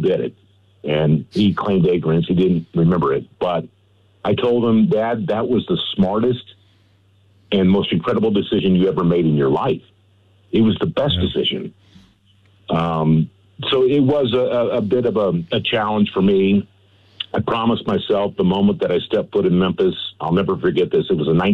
did it. And he claimed ignorance. He didn't remember it. But I told him, Dad, that was the smartest and most incredible decision you ever made in your life. It was the best decision. So it was a bit of a challenge for me. I promised myself the moment that I stepped foot in Memphis, I'll never forget this. It was a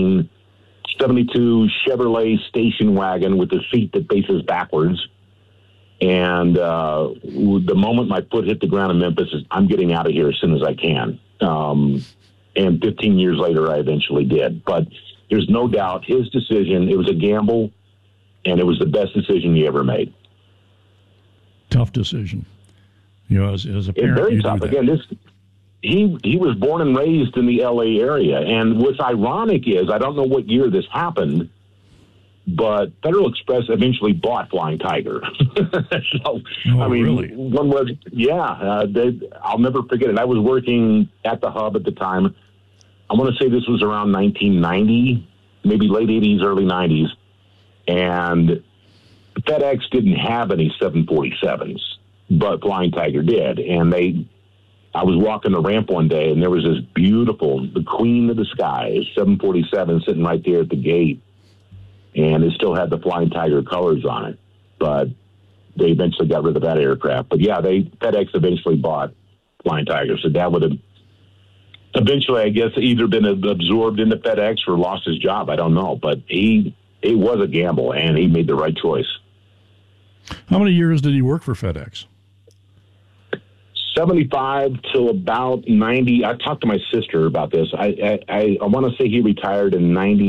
1972 Chevrolet station wagon with the seat that faces backwards. And the moment my foot hit the ground in Memphis, I'm getting out of here as soon as I can. And 15 years later, I eventually did. But there's no doubt his decision, it was a gamble, and it was the best decision he ever made. Tough decision. You know, as a parent, very tough. Again, he was born and raised in the L.A. area. And what's ironic is, I don't know what year this happened, but Federal Express eventually bought Flying Tiger. So, really? One was, I'll never forget it. I was working at the Hub at the time. I want to say this was around 1990, maybe late 80s, early 90s. And FedEx didn't have any 747s, but Flying Tiger did. And I was walking the ramp one day, and there was this beautiful, the queen of the skies, 747 sitting right there at the gate. And it still had the Flying Tiger colors on it. But they eventually got rid of that aircraft. But yeah, FedEx eventually bought Flying Tiger. So Dad would have eventually, I guess, either been absorbed into FedEx or lost his job. I don't know. But it was a gamble, and he made the right choice. How many years did he work for FedEx? 75 till about 90. I talked to my sister about this. I want to say he retired in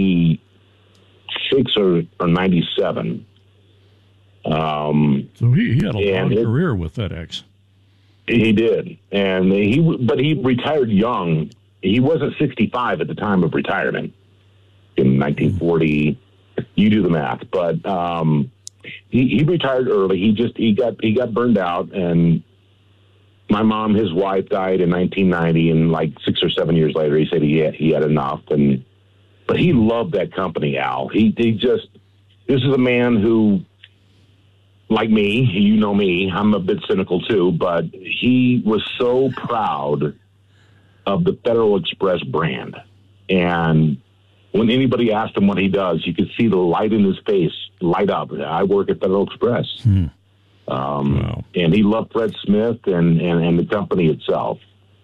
96 or 97. So he had a long career with FedEx. He did, and but he retired young. He wasn't 65 at the time of retirement in 1940. You do the math, but he retired early. He got burned out, and my mom, his wife, died in 1990, and like 6 or 7 years later, he said he had enough. But he loved that company, Al. This is a man who, like me, you know me, I'm a bit cynical too, but he was so proud of the Federal Express brand. And when anybody asked him what he does, you could see the light in his face light up. I work at Federal Express. Wow. And he loved Fred Smith and the company itself.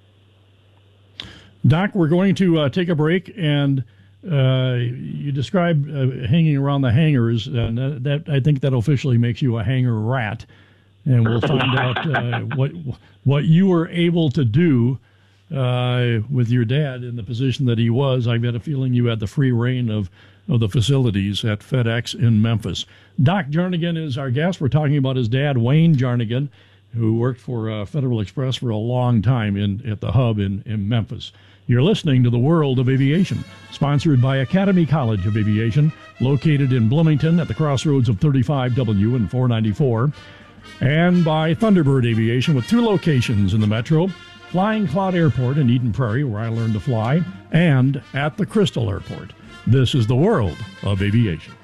Doc, we're going to take a break, and you described hanging around the hangars, and that I think that officially makes you a hanger rat. And we'll find out what you were able to do with your dad in the position that he was. I've got a feeling you had the free reign of the facilities at FedEx in Memphis. Doc Jarnigan is our guest. We're talking about his dad, Wayne Jarnigan, who worked for Federal Express for a long time at the Hub in Memphis. You're listening to The World of Aviation, sponsored by Academy College of Aviation, located in Bloomington at the crossroads of 35W and 494, and by Thunderbird Aviation with 2 locations in the metro, Flying Cloud Airport in Eden Prairie, where I learned to fly, and at the Crystal Airport. This is The World of Aviation.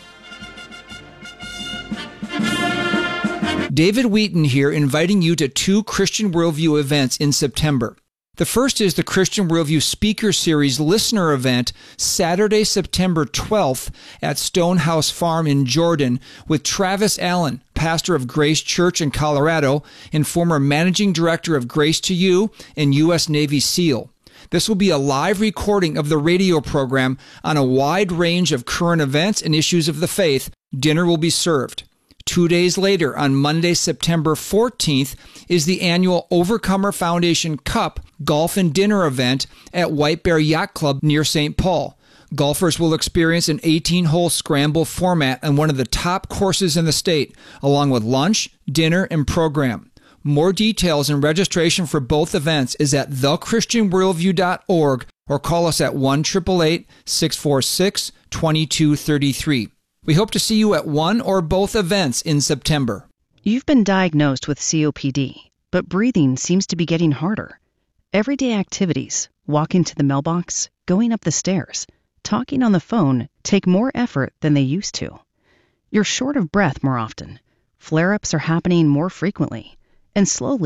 David Wheaton here, inviting you to 2 Christian Worldview events in September. The first is the Christian Worldview Speaker Series Listener Event, Saturday, September 12th at Stonehouse Farm in Jordan with Travis Allen, pastor of Grace Church in Colorado and former managing director of Grace to You and U.S. Navy SEAL. This will be a live recording of the radio program on a wide range of current events and issues of the faith. Dinner will be served. 2 days later, on Monday, September 14th, is the annual Overcomer Foundation Cup Golf and Dinner event at White Bear Yacht Club near St. Paul. Golfers will experience an 18-hole scramble format on one of the top courses in the state, along with lunch, dinner, and program. More details and registration for both events is at thechristianworldview.org or call us at 1-888-646-2233. We hope to see you at one or both events in September. You've been diagnosed with COPD, but breathing seems to be getting harder. Everyday activities, walking to the mailbox, going up the stairs, talking on the phone take more effort than they used to. You're short of breath more often. Flare-ups are happening more frequently. And slowly,